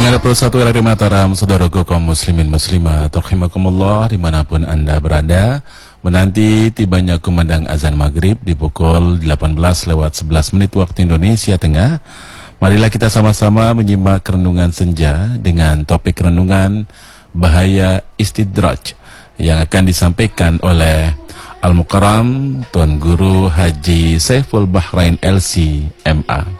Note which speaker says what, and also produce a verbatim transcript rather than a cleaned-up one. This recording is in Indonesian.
Speaker 1: Pendengar Persatu Radio Mataram, saudaraku kaum muslimin muslimat, rahimakumullah dimanapun Anda berada, menanti tibanya kumandang azan maghrib di pukul delapan belas lewat sebelas menit waktu Indonesia Tengah. Marilah kita sama-sama menyimak renungan senja dengan topik renungan bahaya istidraj yang akan disampaikan oleh Al-Mukarram Tuan Guru Haji Saiful Bahrain L C M A.